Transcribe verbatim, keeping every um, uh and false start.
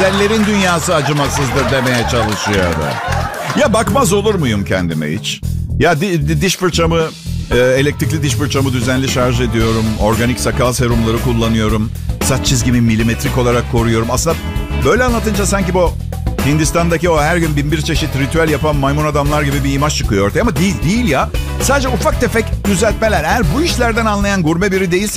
güzellerin dünyası acımasızdır demeye çalışıyordu. Ya bakmaz olur muyum kendime hiç? Ya di- di- diş fırçamı, e, elektrikli diş fırçamı düzenli şarj ediyorum. Organik sakal serumları kullanıyorum. Saç çizgimi milimetrik olarak koruyorum. Aslında böyle anlatınca sanki bu Hindistan'daki o her gün bin bir çeşit ritüel yapan maymun adamlar gibi bir imaj çıkıyor ortaya. Ama değil değil ya. Sadece ufak tefek düzeltmeler. Eğer bu işlerden anlayan gurme biri değilse